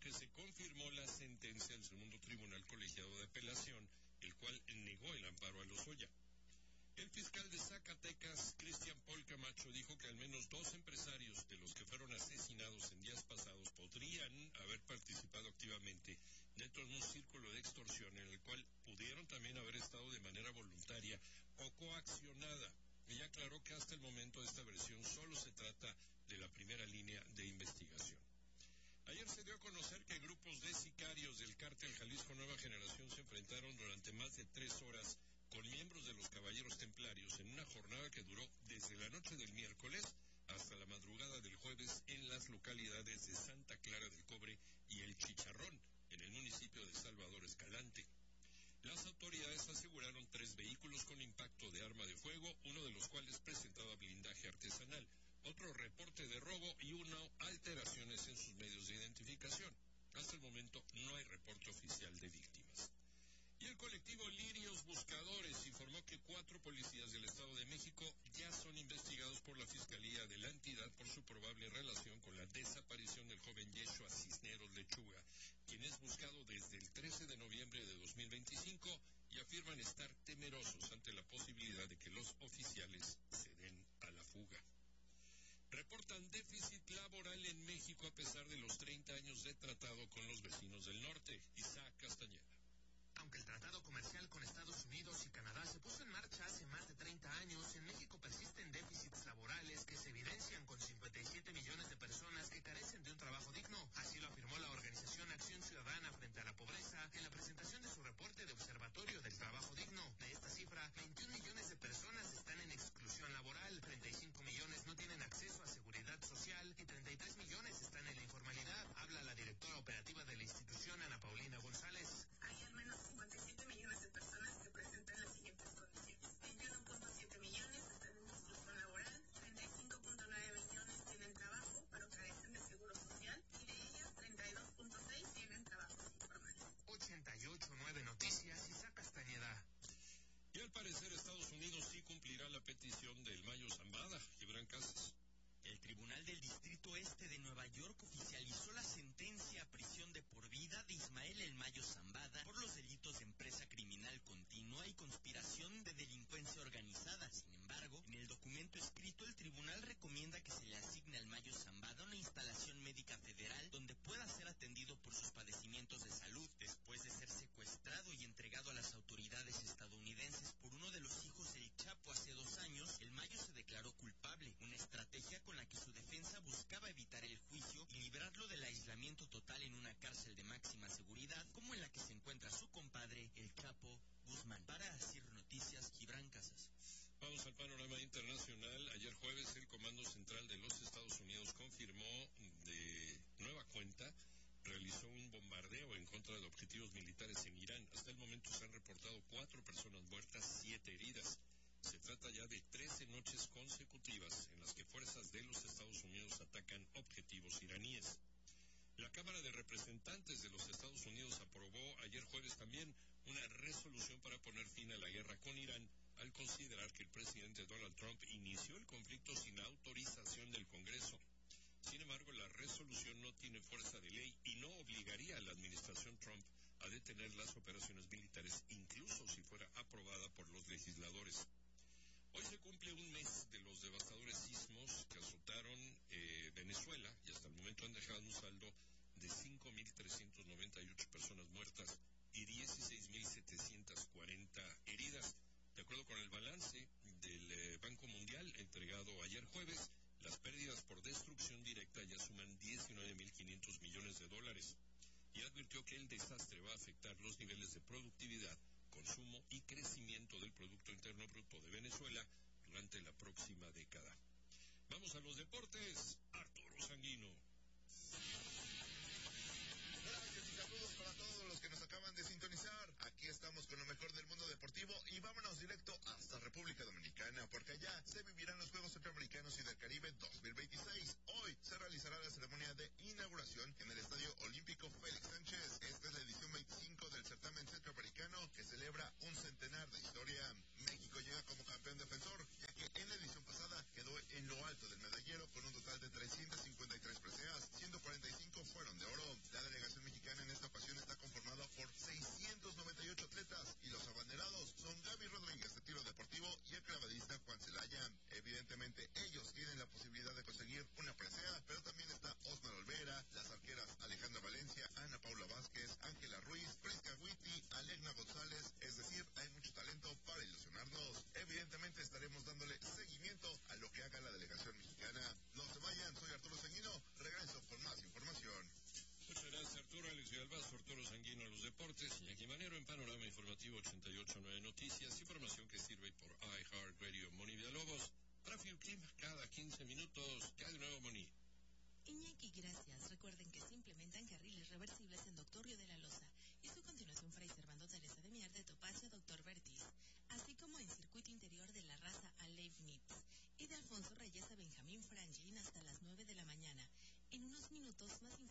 que se confirmó la sentencia del Segundo Tribunal Colegiado de Apelación, el cual negó el amparo a Lozoya. El fiscal de Zacatecas, Cristian Paul Camacho, dijo que al menos 2 empresarios de los que fueron asesinados en días pasados podrían haber participado activamente dentro de un círculo de extorsión en el cual pudieron también haber estado de manera voluntaria o coaccionada. Ella aclaró que hasta el momento de esta versión solo se trata de la primera línea de investigación. Ayer se dio a conocer que grupos de sicarios del cártel Jalisco Nueva Generación se enfrentaron durante más de 3 horas con miembros de los Caballeros Templarios en una jornada que duró desde la noche del miércoles hasta la madrugada del jueves en las localidades de Santa Clara del Cobre y El Chicharrón, en el municipio de Salvador Escalante. Las autoridades aseguraron 3 vehículos con impacto de arma de fuego, uno de los cuales presentaba blindaje artesanal, otro reporte de robo y 1 alteraciones en sus medios de identificación. Hasta el momento no hay reporte oficial de víctimas. Y el colectivo Lirios Buscadores informó que 4 policías del Estado de México ya son investigados por la Fiscalía de la entidad por su probable relación con la desaparición del joven Yeshua Cisneros Lechuga, quien es buscado desde el 13 de noviembre de 2025 y afirman estar temerosos ante la posibilidad de que los oficiales se den a la fuga. Reportan déficit laboral en México a pesar de los 30 años de tratado con los vecinos del norte. Isaac Castañeda. Aunque el tratado comercial con Estados Unidos y Canadá se puso en marcha hace más de 30 años, en México persisten déficits laborales que se evidencian con 57 millones de personas que carecen de un trabajo digno. Así lo afirmó la organización Acción Ciudadana frente a la Pobreza en la presentación de su reporte de Observatorio del Trabajo Digno. De esta cifra, 21 millones de personas están en exclusión laboral, 35 millones no tienen acceso a seguridad social y 33 millones están en la informalidad. Habla la directora operativa de la institución, Ana Paulina González. Hay al menos 57 millones de personas que presentan las siguientes condiciones. 21.7 millones están en exclusión laboral, 35.9 millones tienen trabajo, pero carecen de seguro social, y de ellas 32.6 tienen trabajos informales. 88.9 Noticias, Isaac Castañeda. Y al parecer Estados Unidos sí cumplirá la petición del Mayo Zambada, Gibran Casas. El Tribunal del Distrito Este de Nueva York oficializó la sentencia a prisión de por vida de Ismael El Mayo Zambada por los delitos de empresa criminal continua y conspiración de delincuencia organizada. Sin embargo, en el documento escrito, el tribunal recomienda que se le asigne al Mayo Zambada una instalación médica federal donde pueda ser atendido por sus padecimientos de salud. Después de ser secuestrado y entregado a las autoridades estadounidenses por uno de los hijos del Chapo hace 2 años, El Mayo se declaró culpable, una estrategia con la que su defensa buscaba evitar el juicio y librarlo del aislamiento total en una cárcel de máxima seguridad, como en la que se encuentra su compadre, el Chapo Guzmán. Para Asir Noticias, Gibran Casas. Vamos al panorama internacional. Ayer jueves el Comando Central de los Estados Unidos confirmó de nueva cuenta realizó un bombardeo en contra de objetivos militares en Irán. Hasta el momento se han reportado 4 personas muertas, 7 heridas. Se trata ya de 13 noches consecutivas en las que fuerzas de los Estados Unidos atacan objetivos iraníes. La Cámara de Representantes de los Estados Unidos aprobó ayer jueves también una resolución para poner fin a la guerra con Irán, al considerar que el presidente Donald Trump inició el conflicto sin autorización del Congreso. Sin embargo, la resolución no tiene fuerza de ley y no obligaría a la administración Trump a detener las operaciones militares, incluso si fuera aprobada por los legisladores. Hoy se cumple un mes de los devastadores sismos que azotaron Venezuela y hasta el momento han dejado un saldo de 5.398 personas muertas y 16.740 heridas. De acuerdo con el balance del Banco Mundial entregado ayer jueves, las pérdidas por destrucción directa ya suman 19.500 millones de dólares y advirtió que el desastre va a afectar los niveles de productividad, consumo y crecimiento del Producto Interno Bruto de Venezuela durante la próxima década. Vamos a los deportes. Arturo Sanguino. Gracias y saludos para todos los que nos acaban de sintonizar. Aquí estamos con lo mejor del mundo deportivo y vámonos directo hasta República Dominicana, porque allá se vivirán los Juegos Centroamericanos y del Caribe 2026. Hoy se realizará la ceremonia de inauguración en el Estadio Olímpico Félix Sánchez. Esta es la edición 25 del certamen centroamericano que celebra un centenar de historia. México llega como campeón defensor, ya que en la edición pasada quedó en lo alto del medallero con un total de 353 preseas, 145 fueron de oro. La delegación Más